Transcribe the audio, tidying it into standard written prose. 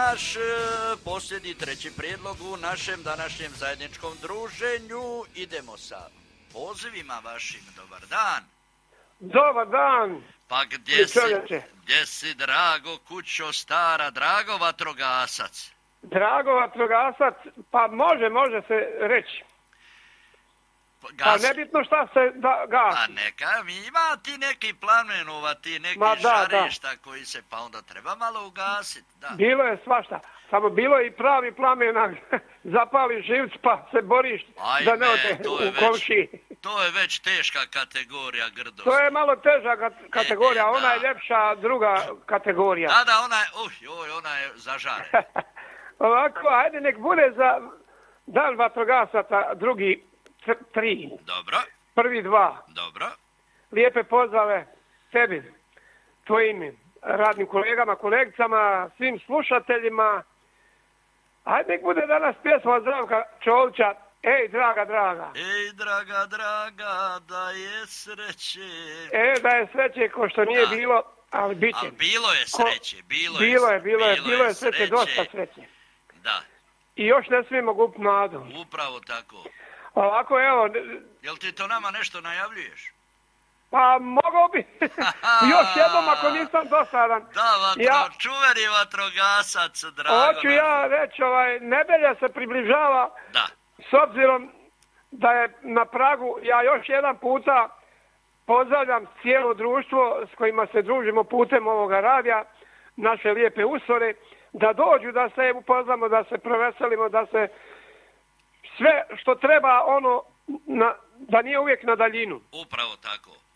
naš posljednji treći prijedlog u našem današnjem zajedničkom druženju. Idemo sa pozivima vašim. Dobar dan. Dobar dan. Pa gdje si drago kućo stara, drago vatrogasac? Drago vatrogasac, pa može se reći. Pa nebitno šta se gasi. Pa neka, ima ti neki plamenova, ti neki žarišta koji se pa onda treba malo ugasiti. Da. Bilo je svašta, samo bilo je i pravi plamenak, zapali živc pa se boriš da ne ode u komšiji. To je već teška kategorija grdosti. To je malo teža kategorija, ona je ljepša druga kategorija. Da, ona je zažarena. Ovako, ajde nek bude za dan vatrogasaca drugi 3. Dobro. Prvi 2. Dobro. Lijepe pozdrave tebi, tvojim radnim kolegama, kolegicama, svim slušateljima. Ajde nek bude danas pjesma Zdravka Čolića, Ej, draga. Ej, draga, da je sreće. Da je sreće ko što nije bilo, ali bit će. Ali bilo je sreće, bilo je sreće, dosta sreće. Da. I još ne smijemo gubiti nadu. Upravo tako. Ovako, evo... Jel ti to nama nešto najavljuješ? Pa, mogao bi. Još jednom, ako nisam dosadan. Da, čuveni vatrogasac, drago. Hoću ja reći, nedelja se približava. Da. S obzirom da je na pragu, ja još jedan puta pozdravljam cijelo društvo s kojima se družimo putem ovoga radija, naše lijepe usore, da dođu, da se upoznamo, da se proveselimo, da se sve što treba da nije uvijek na daljinu. Upravo tako.